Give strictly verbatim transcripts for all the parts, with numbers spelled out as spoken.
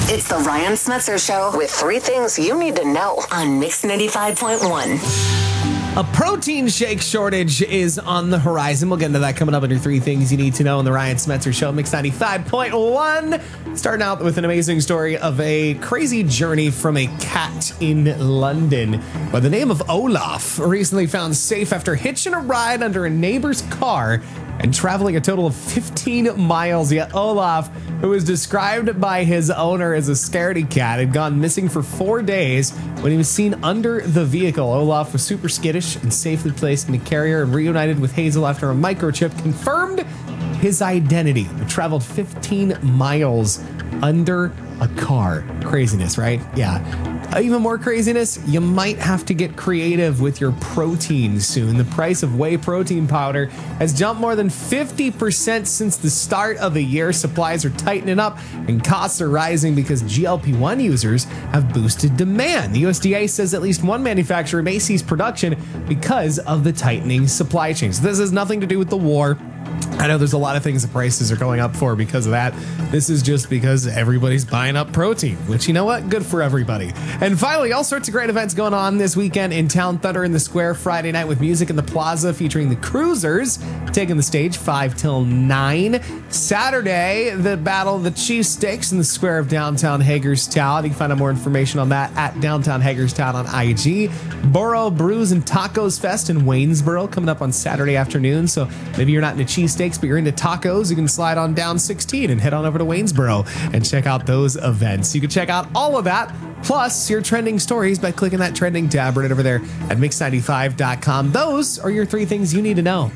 It's the Ryan Smetzer Show with three things you need to know on Mix ninety-five point one. A protein shake shortage is on the horizon. We'll get into that coming up under three things you need to know on the Ryan Smetzer Show, Mix ninety-five point one. Starting out with an amazing story of a crazy journey from a cat in London by the name of Olaf, recently found safe after hitching a ride under a neighbor's car and traveling a total of fifteen miles. Yet Olaf, who was described by his owner as a scaredy cat, had gone missing for four days when he was seen under the vehicle. Olaf was super skittish and safely placed in a carrier and reunited with Hazel after a microchip confirmed his identity. He traveled fifteen miles under a car. Craziness, right? Yeah. Even more craziness, you might have to get creative with your protein soon. The price of whey protein powder has jumped more than fifty percent since the start of the year. Supplies are tightening up and costs are rising because G L P one users have boosted demand. The U S D A says at least one manufacturer may cease production because of the tightening supply chain. So this has nothing to do with the war. I know there's a lot of things the prices are going up for because of that. This is just because everybody's buying up protein, which, you know what? Good for everybody. And finally, all sorts of great events going on this weekend in town. Thunder in the Square Friday night with music in the Plaza featuring the Cruisers taking the stage five till nine. Saturday, the Battle of the Cheesesteaks in the square of downtown Hagerstown. You can find out more information on that at downtown Hagerstown on I G. Borough Brews and Tacos Fest in Waynesboro coming up on Saturday afternoon. So maybe you're not into cheesesteaks, but you're into tacos, you can slide on down sixteen and head on over to Waynesboro and check out those events. You can check out all of that, plus your trending stories by clicking that trending tab right over there at mix ninety-five dot com. Those are your three things you need to know.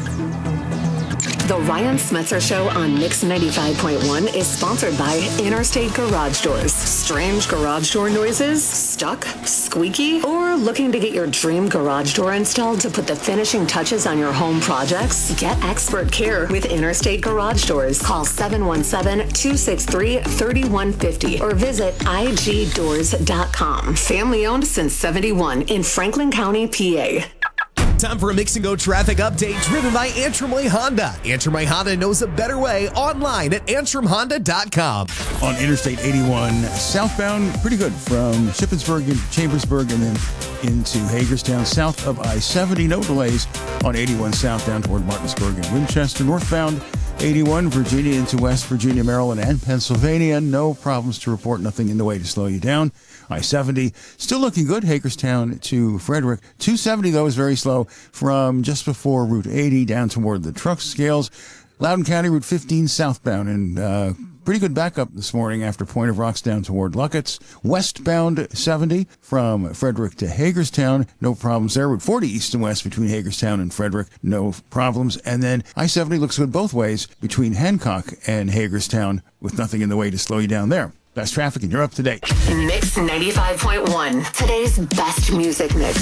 The Ryan Smetzer Show on Mix ninety-five point one is sponsored by Interstate Garage Doors. Strange garage door noises? Stuck? Squeaky? Or looking to get your dream garage door installed to put the finishing touches on your home projects? Get expert care with Interstate Garage Doors. Call seven one seven, two six three, three one five zero or visit I G doors dot com. Family owned since seventy-one in Franklin County, P A. Time for a Mix and Go traffic update driven by Antrim Way Honda. Antrim Way Honda knows a better way online at antrim honda dot com. On Interstate eighty-one southbound, pretty good from Shippensburg into Chambersburg and then into Hagerstown. South of I seventy, no delays on eighty-one southbound toward Martinsburg and Winchester. Northbound eighty-one, Virginia into West Virginia, Maryland, and Pennsylvania. No problems to report, nothing in the way to slow you down. I seventy, still looking good, Hagerstown to Frederick. two seventy, though, is very slow from just before Route eighty down toward the truck scales. Loudoun County, Route fifteen southbound, and uh, pretty good backup this morning after Point of Rocks down toward Luckett's. Westbound seventy from Frederick to Hagerstown, no problems there. Route forty east and west between Hagerstown and Frederick, no problems. And then I seventy looks good both ways between Hancock and Hagerstown with nothing in the way to slow you down there. Best traffic, and you're up to date. Mix ninety-five point one, today's best music mix.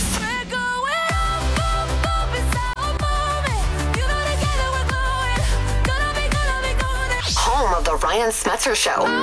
Home of the Ryan Smetzer Show.